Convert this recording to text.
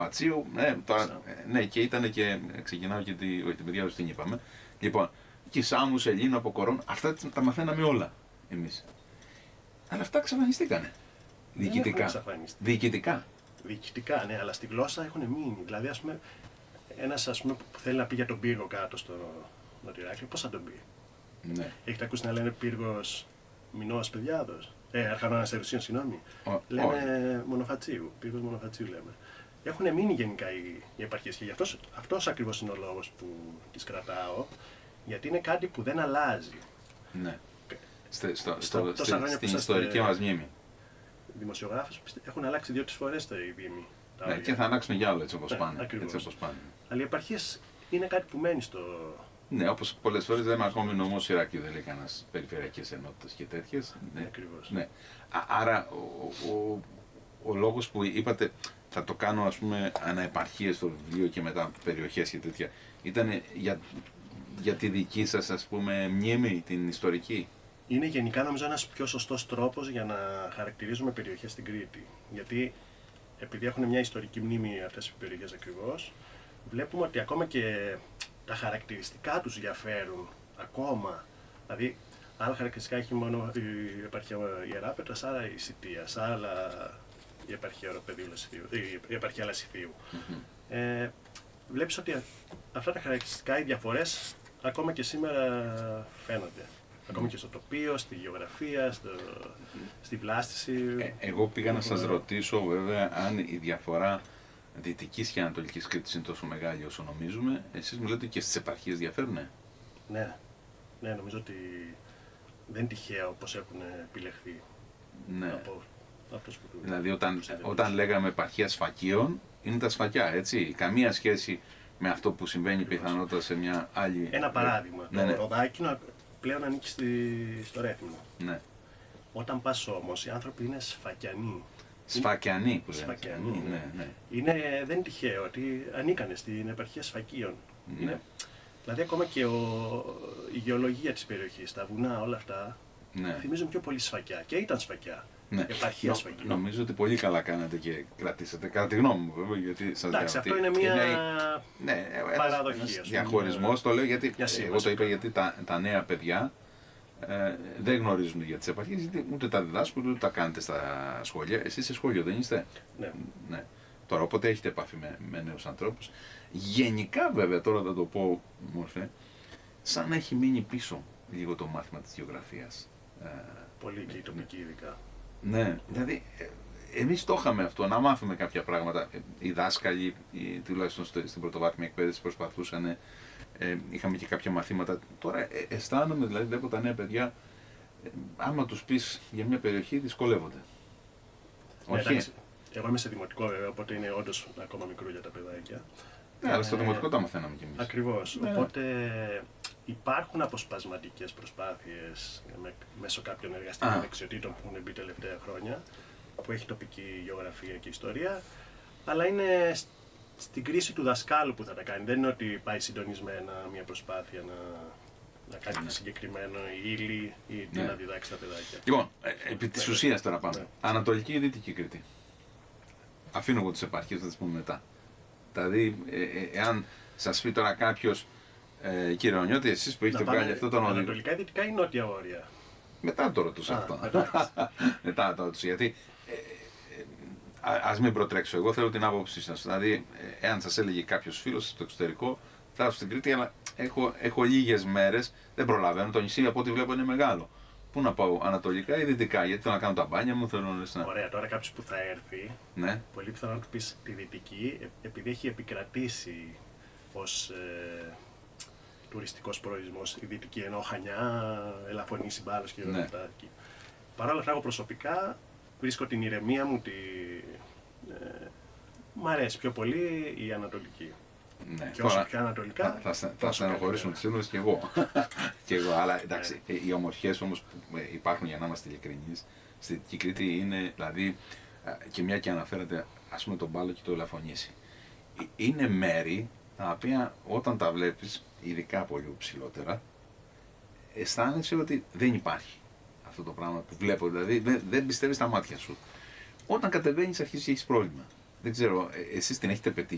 Μονοφατσίου, ναι, και ήταν και. Ξεκινάω και την παιδιά του την είπαμε. Λοιπόν, και Σάμου, Σελήνου, από Κορών, αυτά τα μαθαίναμε όλα εμείς. Αλλά αυτά εξαφανιστήκανε. Διοικητικά. Διοικητικά, ναι, αλλά στη γλώσσα έχουν μείνει. Δηλαδή, ας πούμε, ένας που θέλει να πει για τον πύργο κάτω στο Νότιο Ηράκλειο, πώς θα τον πει. Ναι. Έχετε ακούσει να λένε πύργος Μινώας Παιδιάδος. Αρχανώνας Ερουσίων, συγγνώμη. Λένε Μονοφατσίου. Πύργος Μονοφατσίου λέμε. Έχουν μείνει γενικά οι επαρχίες και γι' αυτός ακριβώς είναι ο λόγος που τις κρατάω, γιατί είναι κάτι που δεν αλλάζει. Ναι. Στην ιστορική μας μνήμη. Δημοσιογράφους έχουν αλλάξει 2-3 φορές οι δήμοι. Ναι, και θα αλλάξουν για άλλο έτσι όπως πάνε. Αλλά οι επαρχίες είναι κάτι που μένει στο. Ναι, όπως πολλές φορές λέμε ακόμη νομός Ηρακλείου, δεν λέει κανένας περιφερειακές ενότητες και τέτοιες. Ναι. Ακριβώς. Ναι. Άρα ο λόγος που είπατε θα το κάνω ας πούμε αναεπαρχίες στο βιβλίο και μετά περιοχές και τέτοια, ήταν για τη δική σας ας πούμε μνήμη, την ιστορική. Είναι γενικά νομίζω ένας πιο σωστός τρόπος για να χαρακτηρίζουμε περιοχές στην Κρήτη. Γιατί επειδή έχουν μια ιστορική μνήμη αυτές οι περιοχές ακριβώς, βλέπουμε ότι ακόμα και τα χαρακτηριστικά τους διαφέρουν ακόμα. Δηλαδή, άλλα χαρακτηριστικά έχει μόνο η επαρχία Ιεράπετρας, άρα η Σιτίας, άλλα η επαρχία Οροπεδίου, η επαρχία Λασιθίου. Βλέπεις ότι αυτά τα χαρακτηριστικά, οι διαφορές, ακόμα και σήμερα φαίνονται. Ακόμη και στο τοπίο, στη γεωγραφία, στη βλάστηση. Εγώ πήγα να σας ρωτήσω βέβαια αν η διαφορά Δυτικής και Ανατολικής Κρήτης είναι τόσο μεγάλη όσο νομίζουμε. Εσείς μου λέτε και στις επαρχίες διαφέρουνε. Ναι, νομίζω ότι δεν είναι τυχαίο πως έχουν επιλεχθεί από αυτούς που. Δηλαδή όταν λέγαμε επαρχία Σφακίων, είναι τα Σφακιά, έτσι. Καμία σχέση με αυτό που συμβαίνει πιθανότατα σε μια άλλη. Ένα παράδειγμα. Το Ροδάκινο πλέον ανήκει στο Ρέθυμνο. Ναι. Όταν πας όμως, οι άνθρωποι είναι Σφακιανοί. Σφακιανοί που λένε. Σφακιανοί, ναι. Δεν είναι τυχαίο ότι ανήκανε στην επαρχία Σφακίων. Ναι. Δηλαδή ακόμα και η γεωλογία της περιοχής, τα βουνά, όλα αυτά, θυμίζουν πιο πολύ Σφακιά. Και ήταν Σφακιά. Ναι. Επαρχία Σφακιά. Νομίζω ότι πολύ καλά κάνατε και κρατήσατε. Κατά τη γνώμη μου, βέβαια. Γιατί σας εντάξει, αυτό είναι μια παραδοχή. Διαχωρισμός, το λέω γιατί. Εγώ το είπα γιατί τα νέα παιδιά δεν γνωρίζουν για τις επαρχίες, γιατί ούτε τα διδάσκουν ούτε τα κάνετε στα σχολεία. Εσείς σε σχολείο δεν είστε. Ναι. Τώρα, οπότε έχετε επαφή με νέους ανθρώπους. Γενικά, βέβαια, τώρα θα το πω μόρφε, σαν να έχει μείνει πίσω λίγο το μάθημα της γεωγραφίας. Πολύ και η τοπική ειδικά. Ναι, δηλαδή εμείς το είχαμε αυτό, να μάθουμε κάποια πράγματα. Οι δάσκαλοι, τουλάχιστον στην πρωτοβάθμια εκπαίδευση, προσπαθούσαν. Είχαμε και κάποια μαθήματα. Τώρα αισθάνομαι, δηλαδή βλέπω τα νέα παιδιά, άμα τους πεις για μια περιοχή, δυσκολεύονται. Όχι. Εγώ είμαι σε δημοτικό βέβαια, οπότε είναι όντως ακόμα μικρό για τα παιδάκια. Ναι, αλλά στο δημοτικό τα μαθαίναμε κι εμείς. Ακριβώς. Ναι. Οπότε υπάρχουν αποσπασματικές προσπάθειες μέσω κάποιων εργαστικών δεξιοτήτων που έχουν μπει τελευταία χρόνια, που έχει τοπική γεωγραφία και ιστορία, αλλά είναι στην κρίση του δασκάλου που θα τα κάνει. Δεν είναι ότι πάει συντονισμένα μια προσπάθεια να κάνει συγκεκριμένο ύλη ή να διδάξει τα παιδάκια. Λοιπόν, επί της ουσίας τώρα πάμε. Ανατολική ή Δυτική Κρήτη. Αφήνω εγώ τις επαρχίες, θα τις πούμε μετά. Δηλαδή, εάν σας πει τώρα κάποιος, κύριε Ονιώτη, εσείς που έχετε βγάλει αυτό τον οδηγό. Ανατολικά ή Δυτικά ή Νότια όρια. Μετά το ρωτούσα αυτό. Μετά το ρωτούσα. Γιατί ας μην προτρέξω. Εγώ θέλω την άποψή σας. Δηλαδή, εάν σας έλεγε κάποιος φίλος στο εξωτερικό, θα έρθω στην Κρήτη, αλλά έχω λίγες μέρες, δεν προλαβαίνω. Το νησί από ό,τι βλέπω είναι μεγάλο. Πού να πάω, Ανατολικά ή Δυτικά, γιατί θέλω να κάνω τα μπάνια μου, θέλω να. Ωραία, τώρα κάποιος που θα έρθει, πολύ πιθανό να του πεις τη Δυτική, επειδή έχει επικρατήσει ως τουριστικός προορισμός η Δυτική, ενώ Χανιά, Ελαφωνήσι, Μπάλος και όλα αυτά. Παρ' όλα αυτά, εγώ προσωπικά βρίσκω την ηρεμία μου, μ' αρέσει πιο πολύ η Ανατολική. Ναι, και όσο πιο ανατολικά. Θα στενοχωρήσουμε τους σύλλογους και εγώ. Αλλά εντάξει, οι ομορφιές όμως που υπάρχουν, για να είμαστε ειλικρινείς, στη Δυτική Κρήτη είναι, δηλαδή, και μια και αναφέρατε, ας πούμε, τον Μπάλο και το Ελαφωνήσι. Είναι μέρη τα οποία όταν τα βλέπεις, ειδικά πολύ ψηλότερα, αισθάνεσαι ότι δεν υπάρχει αυτό το πράγμα που βλέπω. Δηλαδή, δεν πιστεύεις τα μάτια σου. Όταν κατεβαίνεις, αρχίζεις και έχεις πρόβλημα. δεν ξέρω, εσείς την έχετε πετύχει